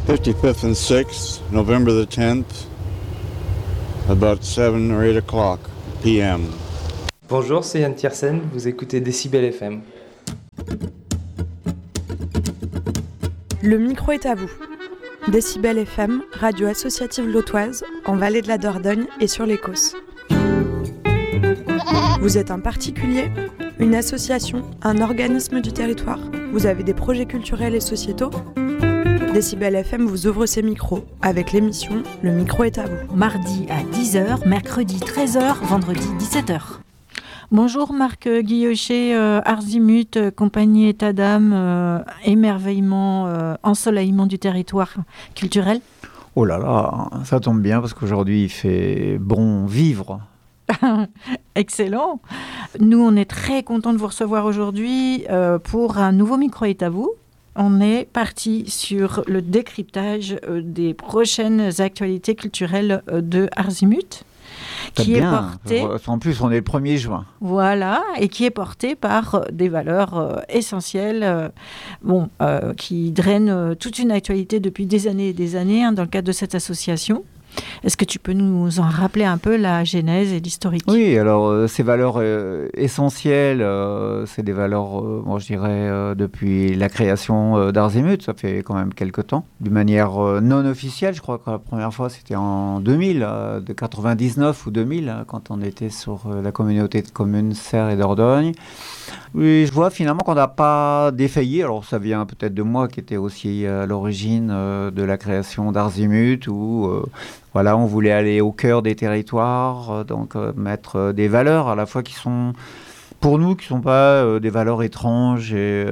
55th and 6th, November the 10th, about 7 or 8 o'clock p.m. Bonjour, c'est Yann Tiersen, vous écoutez Décibel FM. Le micro est à vous. Décibel FM, radio associative lotoise, en Vallée de la Dordogne et sur l'Écosse. Vous êtes un particulier, une association, un organisme du territoire. Vous avez des projets culturels et sociétaux. Décibel FM vous ouvre ses micros avec l'émission Le micro est à vous. Mardi à 10h, mercredi 13h, vendredi 17h. Bonjour Marc Guillochet, Arzimut, compagnie état d'âme, émerveillement, ensoleillement du territoire culturel. Oh là là, ça tombe bien parce qu'aujourd'hui il fait bon vivre. Excellent. Nous on est très contents de vous recevoir aujourd'hui pour un nouveau micro est à vous. On est parti sur le décryptage des prochaines actualités culturelles de Arzimut. Qui est porté... En plus, on est le 1er juin. Voilà, et qui est porté par des valeurs essentielles qui drainent toute une actualité depuis des années et des années dans le cadre de cette association. Est-ce que tu peux nous en rappeler un peu la genèse et l'historique ? Oui, alors ces valeurs essentielles, c'est des valeurs, je dirais, depuis la création d'Arzimut, ça fait quand même quelques temps, d'une manière non officielle. Je crois que la première fois c'était en 2000, de 99 ou 2000, quand on était sur la communauté de communes Serres et Dordogne. Oui, je vois finalement qu'on n'a pas défailli. Alors ça vient peut-être de moi qui était aussi à l'origine de la création d'Arzimut, où on voulait aller au cœur des territoires, mettre des valeurs à la fois qui sont, pour nous, qui ne sont pas des valeurs étranges et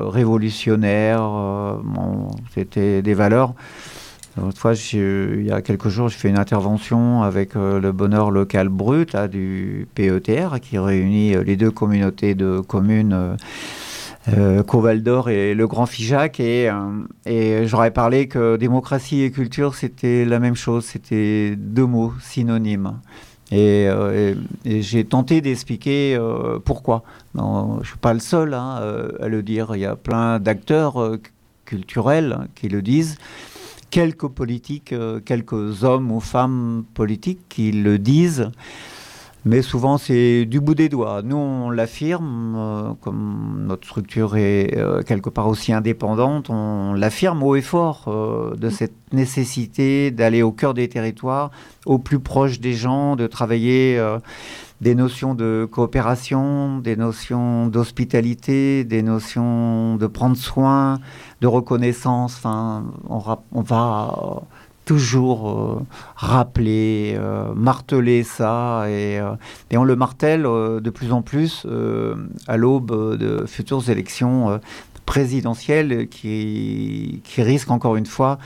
révolutionnaires. C'était des valeurs. Une fois, il y a quelques jours, j'ai fait une intervention avec le Bonheur Local Brut du PETR, qui réunit les deux communautés de communes, Caux-Val d'Or et le Grand Figeac, et j'aurais parlé que démocratie et culture, c'était la même chose, c'était deux mots synonymes. Et j'ai tenté d'expliquer pourquoi. Je ne suis pas le seul à le dire, il y a plein d'acteurs culturels qui le disent. Quelques politiques, quelques hommes ou femmes politiques qui le disent, mais souvent c'est du bout des doigts. Nous, on l'affirme, comme notre structure est quelque part aussi indépendante, on l'affirme haut et fort de cette nécessité d'aller au cœur des territoires, au plus proche des gens, de travailler des notions de coopération, des notions d'hospitalité, des notions de prendre soin, de reconnaissance. Enfin, on va toujours rappeler, marteler ça, et on le martèle de plus en plus à l'aube de futures élections présidentielles qui risquent encore une fois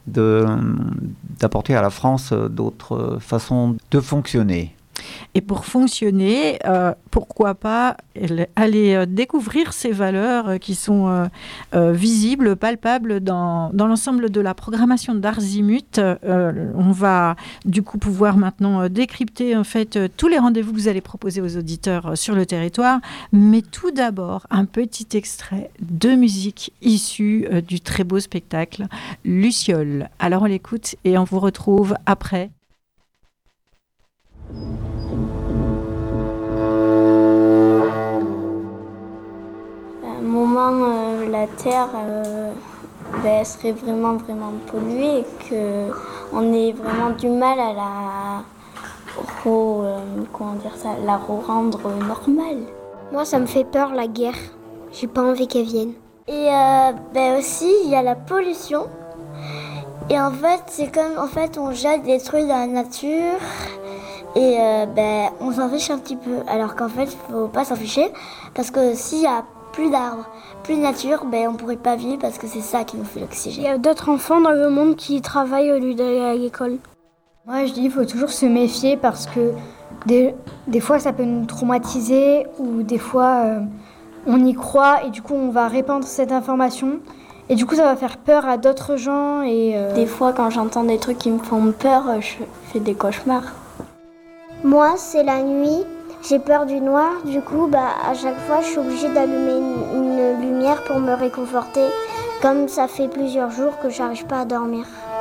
d'apporter à la France d'autres façons de fonctionner. Et pour fonctionner, pourquoi pas aller découvrir ces valeurs qui sont visibles, palpables dans l'ensemble de la programmation d'Arzimut. On va du coup pouvoir maintenant décrypter en fait tous les rendez-vous que vous allez proposer aux auditeurs sur le territoire. Mais tout d'abord, un petit extrait de musique issue du très beau spectacle Luciole. Alors on l'écoute et on vous retrouve après. La Terre serait vraiment polluée et qu'on ait vraiment du mal à la rendre normale. Moi, ça me fait peur, la guerre. J'ai pas envie qu'elle vienne. Et aussi, il y a la pollution. Et en fait, c'est comme on jette des trucs dans la nature. Et on s'en fiche un petit peu. Alors qu'en fait, il faut pas s'en ficher. Parce que s'il y a plus d'arbres, plus de nature, on ne pourrait pas vivre parce que c'est ça qui nous fait l'oxygène. Il y a d'autres enfants dans le monde qui travaillent au lieu d'aller à l'école. Moi, je dis qu'il faut toujours se méfier parce que des fois, ça peut nous traumatiser ou des fois, on y croit et du coup, on va répandre cette information. Et du coup, ça va faire peur à d'autres gens. Des fois, quand j'entends des trucs qui me font peur, je fais des cauchemars. Moi, c'est la nuit. J'ai peur du noir, du coup, à chaque fois, je suis obligée d'allumer une lumière pour me réconforter. comme ça fait plusieurs jours que j'arrive pas à dormir.